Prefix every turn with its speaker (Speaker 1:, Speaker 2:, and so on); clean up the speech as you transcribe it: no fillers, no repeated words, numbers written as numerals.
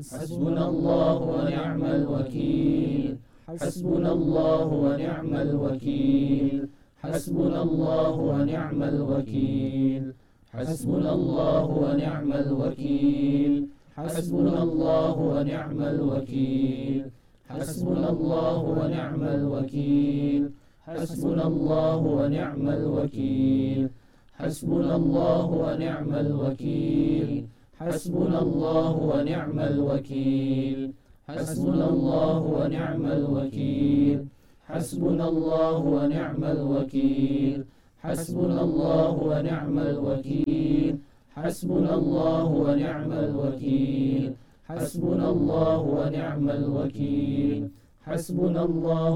Speaker 1: حسبنا الله ونعم الوكيل حسبنا الله ونعم الوكيل حسبنا الله ونعم الوكيل حسبنا الله ونعم الوكيل حسبنا الله ونعم الوكيل حسبنا الله ونعم الوكيل حسبنا الله ونعم الوكيل حسبنا الله ونعم الوكيل حسبنا الله ونعم الوكيل حسبنا الله ونعم الوكيل حسبنا الله ونعم الوكيل حسبنا الله ونعم الوكيل حسبنا الله ونعم الوكيل حسبنا الله ونعم الوكيل حسبنا الله